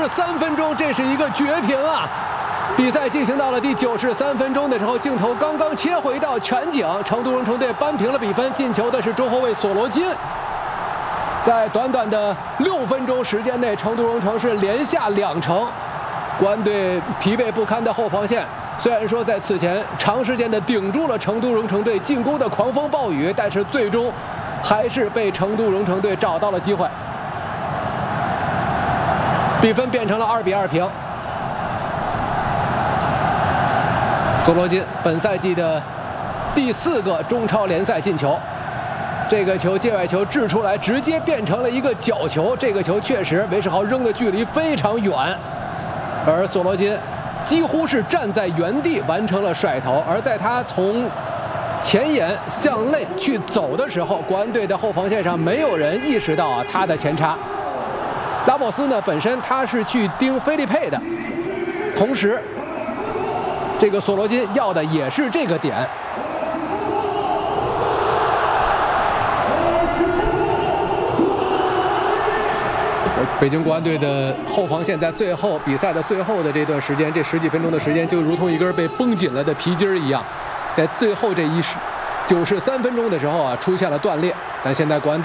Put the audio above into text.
93分钟，这是一个绝平啊！比赛进行到了第93分钟的时候，镜头刚刚切回到全景，成都荣城队扳平了比分。进球的是中后卫索罗金。在短短的6分钟时间内，成都荣城是连下2城。国安队疲惫不堪的后防线，虽然说在此前长时间的顶住了成都荣城队进攻的狂风暴雨，但是最终还是被成都荣城队找到了机会。比分变成了2比2平。索罗金本赛季的第4个中超联赛进球。这个球界外球掷出来，直接变成了一个角球。这个球确实韦世豪扔的距离非常远，而索罗金几乎是站在原地完成了甩头。而在他从前沿向内去走的时候，国安队的后防线上没有人意识到他的前插。拉莫斯呢，本身他是去盯菲利佩的，同时这个索罗金要的也是这个点。北京国安队的后防线在比赛的最后的这段时间，这10几分钟的时间，就如同一根被绷紧了的皮筋一样，在最后这93分钟的时候啊，出现了断裂。但现在国安队